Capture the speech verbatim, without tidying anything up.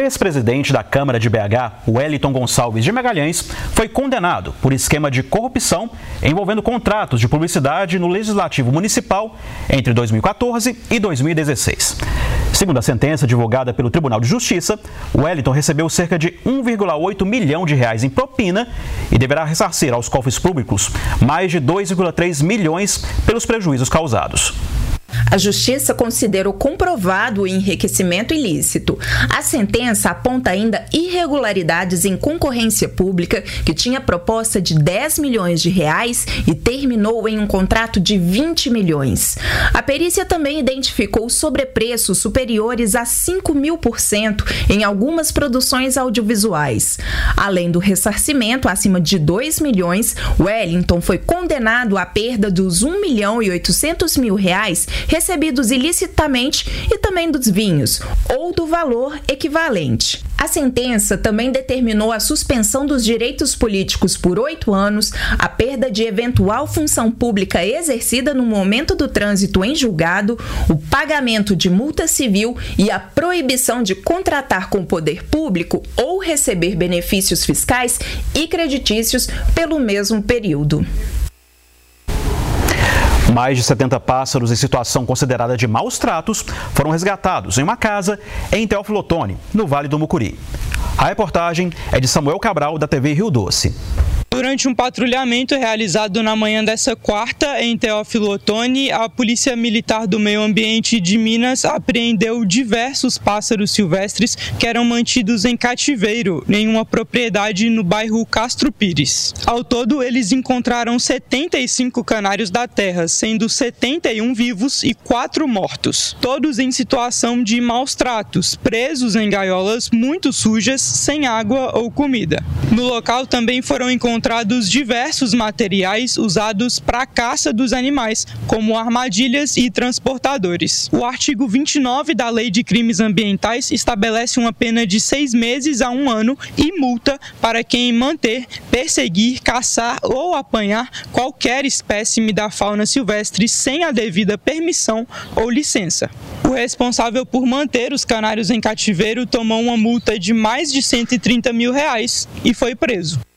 ex-presidente da Câmara de B H, Wellington Gonçalves de Magalhães, foi condenado por esquema de corrupção envolvendo contratos de publicidade no Legislativo Municipal entre dois mil e quatorze e dois mil e dezesseis. Segundo a sentença divulgada pelo Tribunal de Justiça, Wellington recebeu cerca de um vírgula oito milhão de reais em propina e deverá ressarcir aos cofres públicos mais de dois vírgula três milhões pelos prejuízos causados. A Justiça considerou comprovado o enriquecimento ilícito. A sentença aponta ainda irregularidades em concorrência pública, que tinha proposta de dez milhões de reais e terminou em um contrato de vinte milhões. A perícia também identificou sobrepreços superiores a cinco mil por cento em algumas produções audiovisuais. Além do ressarcimento acima de dois milhões, Wellington foi condenado à perda dos um milhão e oitocentos mil reais recebidos ilicitamente e também dos vinhos, ou do valor equivalente. A sentença também determinou a suspensão dos direitos políticos por oito anos, a perda de eventual função pública exercida no momento do trânsito em julgado, o pagamento de multa civil e a proibição de contratar com o poder público ou receber benefícios fiscais e creditícios pelo mesmo período. Mais de setenta pássaros em situação considerada de maus tratos foram resgatados em uma casa em Teófilo Otoni, no Vale do Mucuri. A reportagem é de Samuel Cabral, da T V Rio Doce. Durante um patrulhamento realizado na manhã dessa quarta em Teófilo Otoni, a Polícia Militar do Meio Ambiente de Minas apreendeu diversos pássaros silvestres que eram mantidos em cativeiro em uma propriedade no bairro Castro Pires. Ao todo, eles encontraram setenta e cinco canários da terra, sendo setenta e um vivos e quatro mortos, todos em situação de maus tratos, presos em gaiolas muito sujas, sem água ou comida. No local também foram encontrados encontrados diversos materiais usados para a caça dos animais, como armadilhas e transportadores. O artigo vinte e nove da Lei de Crimes Ambientais estabelece uma pena de seis meses a um ano e multa para quem manter, perseguir, caçar ou apanhar qualquer espécime da fauna silvestre sem a devida permissão ou licença. O responsável por manter os canários em cativeiro tomou uma multa de mais de cento e trinta mil reais e foi preso.